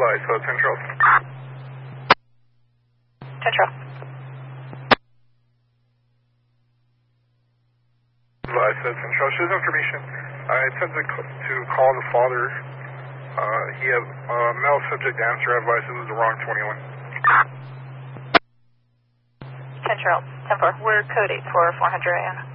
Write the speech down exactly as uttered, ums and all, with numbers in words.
Advise, uh, Central. Central. Advise, uh, Central. Shows information. I attempted to call the father. Uh, he had a uh, male subject answer. Advice it was the wrong twenty-one. Central. ten four. We're code eight four four hundred A M.